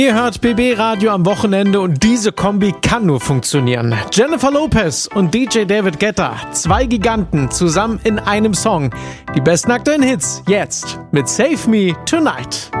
Ihr hört BB Radio am Wochenende und diese Kombi kann nur funktionieren. Jennifer Lopez und DJ David Guetta, zwei Giganten zusammen in einem Song. Die besten aktuellen Hits jetzt mit Save Me Tonight.